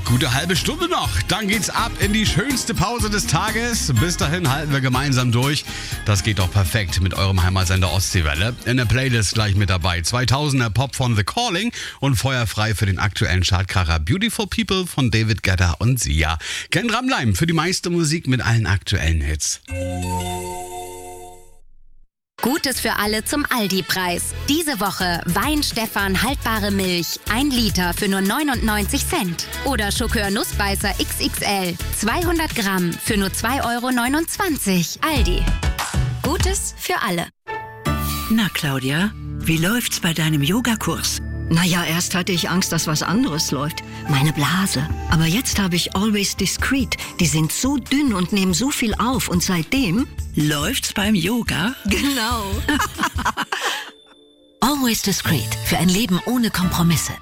Gute halbe Stunde noch. Dann geht's ab in die schönste Pause des Tages. Bis dahin halten wir gemeinsam durch. Das geht doch perfekt mit eurem Heimatsender Ostseewelle. In der Playlist gleich mit dabei. 2000er Pop von The Calling und feuerfrei für den aktuellen Chartkracher Beautiful People von David Guetta und Sia. Gern dranbleiben für die meiste Musik mit allen aktuellen Hits. Gutes für alle zum Aldi-Preis. Diese Woche Wein-Stefan haltbare Milch, 1 Liter für nur 99 Cent. Oder Schokör Nussbeißer XXL, 200 Gramm für nur 2,29 €. Aldi. Gutes für alle. Na Claudia, wie läuft's bei deinem Yogakurs? Naja, erst hatte ich Angst, dass was anderes läuft. Meine Blase. Aber jetzt habe ich Always Discreet. Die sind so dünn und nehmen so viel auf. Und seitdem... Läuft's beim Yoga? Genau. Always Discreet. Für ein Leben ohne Kompromisse.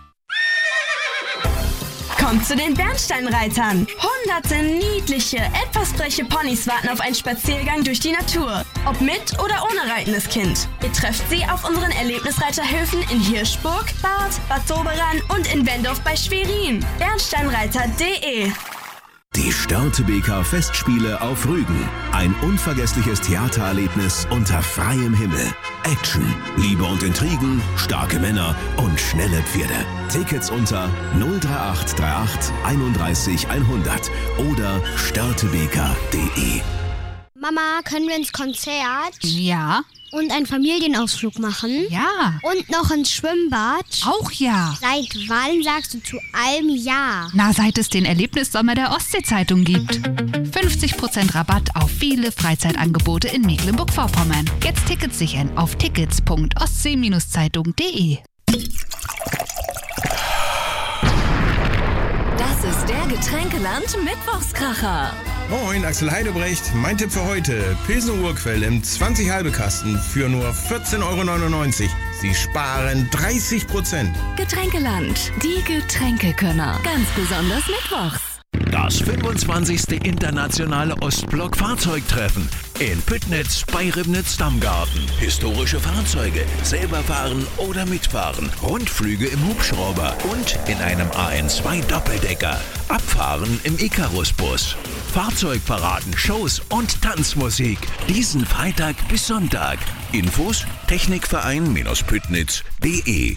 Kommt zu den Bernsteinreitern. Hunderte niedliche, etwas freche Ponys warten auf einen Spaziergang durch die Natur. Ob mit oder ohne reitendes Kind. Ihr trefft sie auf unseren Erlebnisreiterhöfen in Hirschburg, Barth, Bad Doberan und in Wendorf bei Schwerin. Bernsteinreiter.de. Die Störtebeker Festspiele auf Rügen. Ein unvergessliches Theatererlebnis unter freiem Himmel. Action, Liebe und Intrigen, starke Männer und schnelle Pferde. Tickets unter 03838 31 100 oder störtebeker.de. Mama, können wir ins Konzert? Ja. Und einen Familienausflug machen? Ja. Und noch ins Schwimmbad? Auch ja. Seit wann sagst du zu allem ja? Na, seit es den Erlebnissommer der Ostsee-Zeitung gibt. 50% Rabatt auf viele Freizeitangebote in Mecklenburg-Vorpommern. Jetzt Tickets sichern auf tickets.ostsee-zeitung.de. Das ist der Getränkeland-Mittwochskracher. Moin, Axel Heidebrecht. Mein Tipp für heute: Pilsner Urquell im 20 halbe Kasten für nur 14,99 €. Sie sparen 30%. Getränkeland, die Getränkekönner. Ganz besonders mittwochs. Das 25. internationale Ostblock-Fahrzeugtreffen in Püttnitz bei Ribnitz-Dammgarten. Historische Fahrzeuge, selber fahren oder mitfahren, Rundflüge im Hubschrauber und in einem AN2-Doppeldecker. Abfahren im Icarus-Bus. Fahrzeugparaden, Shows und Tanzmusik. Diesen Freitag bis Sonntag. Infos Technikverein-Püttnitz.de.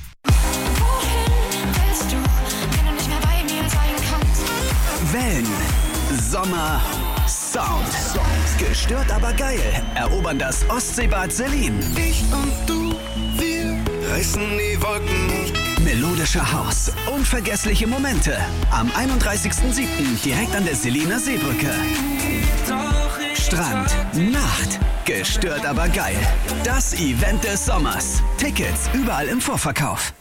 Wellen, Sommer, Sound. Gestört aber geil. Erobern das Ostseebad Selin. Ich und du, wir reißen die Wolken hoch. Melodischer Haus, unvergessliche Momente. Am 31.07. direkt an der Seliner Seebrücke. Strand, Nacht, gestört aber geil. Das Event des Sommers. Tickets überall im Vorverkauf.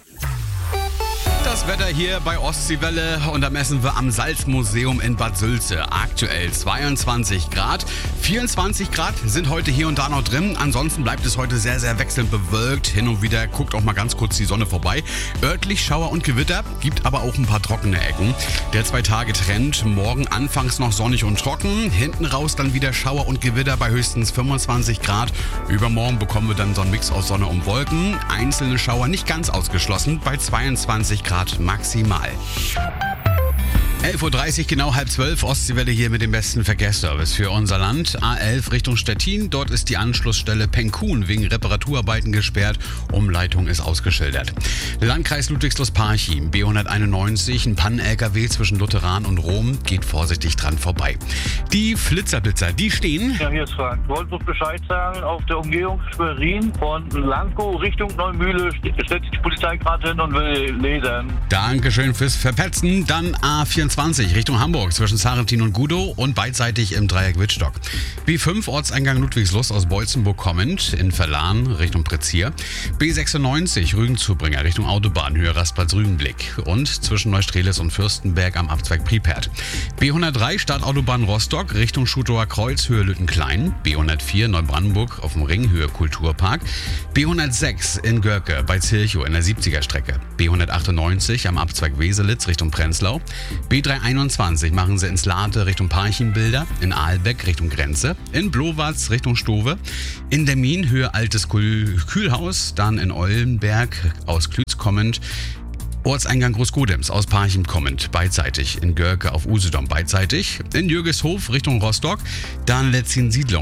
Das Wetter hier bei Ostseewelle und da messen wir am Salzmuseum in Bad Sülze. Aktuell 22 Grad. 24 Grad sind heute hier und da noch drin. Ansonsten bleibt es heute sehr, sehr wechselnd bewölkt. Hin und wieder guckt auch mal ganz kurz die Sonne vorbei. Örtlich Schauer und Gewitter, gibt aber auch ein paar trockene Ecken. Der 2-Tage-Trend, morgen anfangs noch sonnig und trocken. Hinten raus dann wieder Schauer und Gewitter bei höchstens 25 Grad. Übermorgen bekommen wir dann so einen Mix aus Sonne und Wolken. Einzelne Schauer nicht ganz ausgeschlossen bei 22 Grad maximal. 11.30 Uhr, genau 11:30, Ostseewelle hier mit dem besten Verkehrsservice für unser Land. A11 Richtung Stettin, dort ist die Anschlussstelle Penkun wegen Reparaturarbeiten gesperrt. Umleitung ist ausgeschildert. Landkreis Ludwigslust-Parchim, B191, ein Pannen-LKW zwischen Lutheran und Rom, geht vorsichtig dran vorbei. Die Flitzerblitzer, die stehen... Ja, hier ist Frank. Ich wollte noch Bescheid sagen, auf der Umgehung Schwerin von Lankow Richtung Neumühle stellt sich die Polizei gerade hin und will lasern. Dankeschön fürs Verpetzen. Dann A24 Richtung Hamburg zwischen Sarentin und Gudow und beidseitig im Dreieck Wittstock. B5 Ortseingang Ludwigslust aus Beutzenburg kommend in Verlan Richtung Prezier. B96 Rügen-Zubringer Richtung Autobahn Höhe Rastplatz-Rügenblick und zwischen Neustrelitz und Fürstenberg am Abzweig Pripert. B103 Startautobahn Rostock Richtung Schutower Kreuz Höhe Lüttenklein. B104 Neubrandenburg auf dem Ring Höhe Kulturpark. B106 in Görke bei Zilchow in der 70er Strecke. B198 am Abzweig Weselitz Richtung Prenzlau. B321 machen sie ins Late Richtung Parchimbilder, in Aalbeck Richtung Grenze, in Blowatz Richtung Stowe, in Demmin Höhe Altes Kühlhaus, dann in Eulenberg aus Klütz kommend, Ortseingang Großgodems aus Parchim kommend, beidseitig. In Görke auf Usedom beidseitig. In Jürgeshof Richtung Rostock. Dann Letzin-Siedlung